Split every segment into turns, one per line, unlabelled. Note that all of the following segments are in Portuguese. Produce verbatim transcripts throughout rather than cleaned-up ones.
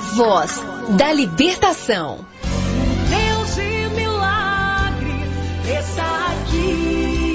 voz da libertação.
Deus de milagre está aqui.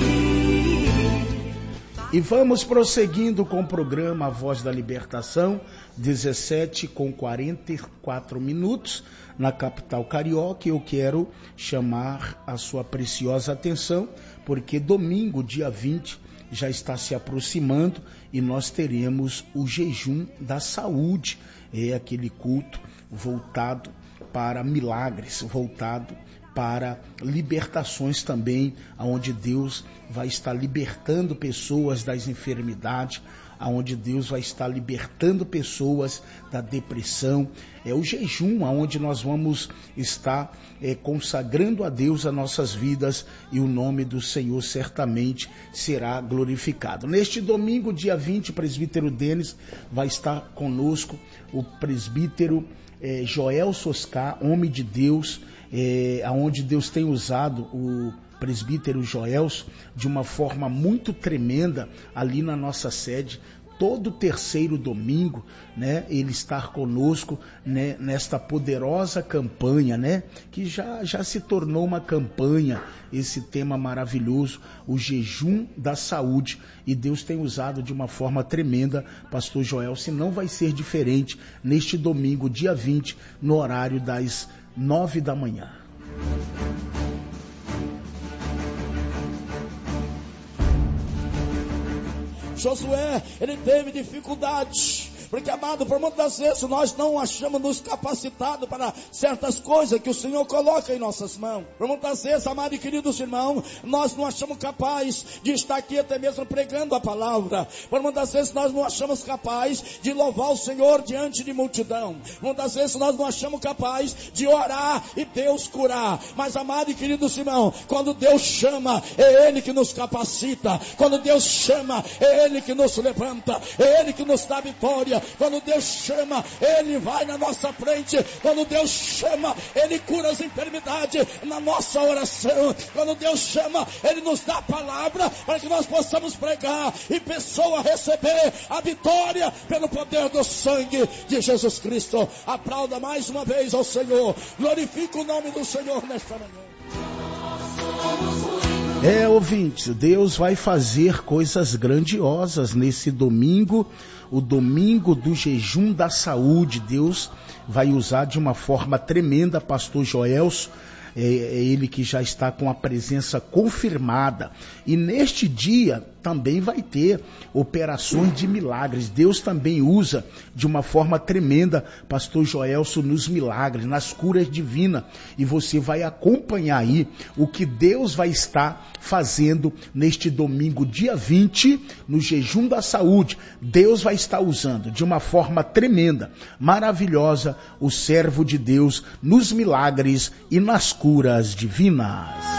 E vamos prosseguindo com o programa A Voz da Libertação, dezessete com quarenta e quatro minutos, na capital carioca. Eu quero chamar a sua preciosa atenção, porque domingo, dia vinte, já está se aproximando e nós teremos o jejum da saúde. É aquele culto voltado para milagres, voltado para libertações também, onde Deus vai estar libertando pessoas das enfermidades, onde Deus vai estar libertando pessoas da depressão. É o jejum onde nós vamos estar é, consagrando a Deus as nossas vidas, e o nome do Senhor certamente será glorificado. Neste domingo, dia vinte, o presbítero Denis vai estar conosco, o presbítero é, Joel Soscar, homem de Deus, é, onde Deus tem usado o presbítero Joelso de uma forma muito tremenda ali na nossa sede. Todo terceiro domingo, né, ele estar conosco, né, nesta poderosa campanha, né, que já, já se tornou uma campanha, esse tema maravilhoso, o jejum da saúde, e Deus tem usado de uma forma tremenda, pastor Joel, se não vai ser diferente neste domingo, dia vinte, no horário das nove da manhã.
Josué, ele teve dificuldades, porque, amado, por muitas vezes nós não achamos nos capacitados para certas coisas que o Senhor coloca em nossas mãos. Por muitas vezes, amado e queridos irmãos, nós não achamos capaz de estar aqui até mesmo pregando a palavra. Por muitas vezes nós não achamos capaz de louvar o Senhor diante de multidão. Muitas vezes nós não achamos capaz de orar e Deus curar. Mas, amado e queridos irmãos, quando Deus chama, é Ele que nos capacita. Quando Deus chama, é Ele que nos levanta, é Ele que nos dá vitória. Quando Deus chama, Ele vai na nossa frente. Quando Deus chama, Ele cura as enfermidades na nossa oração. Quando Deus chama, Ele nos dá a palavra para que nós possamos pregar e pessoa receber a vitória pelo poder do sangue de Jesus Cristo. Aplauda mais uma vez ao Senhor. Glorifica o nome do Senhor nesta manhã.
É, ouvintes, Deus vai fazer coisas grandiosas nesse domingo, o domingo do jejum da saúde. Deus vai usar de uma forma tremenda pastor Joelso, é, é ele que já está com a presença confirmada, e neste dia também vai ter operações de milagres. Deus também usa de uma forma tremenda pastor Joelso nos milagres, nas curas divinas, e você vai acompanhar aí o que Deus vai estar fazendo neste domingo, dia vinte, no jejum da saúde. Deus vai estar usando de uma forma tremenda, maravilhosa, o servo de Deus nos milagres e nas curas divinas.